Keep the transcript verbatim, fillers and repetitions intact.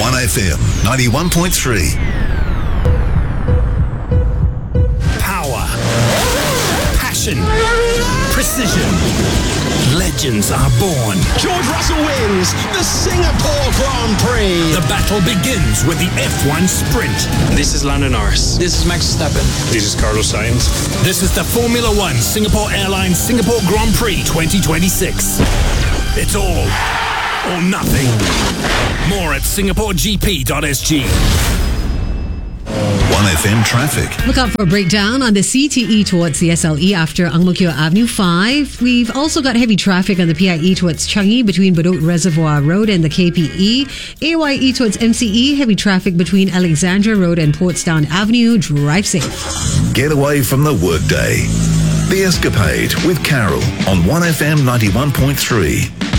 one F M ninety-one point three. Power. Passion. Precision. Legends are born. George Russell wins the Singapore Grand Prix. The battle begins with the F one Sprint. This is Lando Norris. This is Max Verstappen. This is Carlos Sainz. This is the Formula One Singapore Airlines Singapore Grand Prix twenty twenty-six. It's all or nothing. More at singapore g p dot s g. one F M traffic. Look out for a breakdown on the C T E towards the S L E after Ang Mo Kio Avenue five. We've also got heavy traffic on the P I E towards Changi between Bedok Reservoir Road and the K P E. A Y E towards M C E, heavy traffic between Alexandra Road and Portsdown Avenue. Drive safe. Get away from the workday. The Escapade with Carol on one F M ninety-one point three.